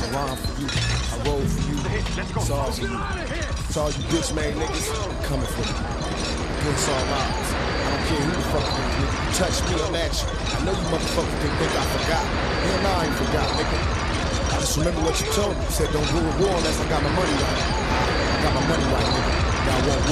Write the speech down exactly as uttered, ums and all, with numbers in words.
rhyme for you. I roll for you. It's all for you. It's all you bitch made niggas coming for me. It's all lies. I don't care who the fuck you is, nigga. You touch me, I'm at you. I know you motherfuckers didn't think I forgot. Hell no, I ain't forgot, nigga. I just remember what you told me. You said don't go to war unless I got my money right. I got my money right, nigga. Now I won't